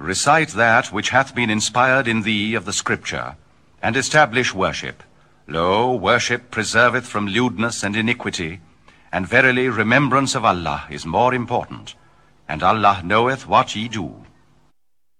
Recite that which hath been inspired in thee of the Scripture, and establish worship. Lo, worship preserveth from lewdness and iniquity, and verily remembrance of Allah is more important, and Allah knoweth what ye do.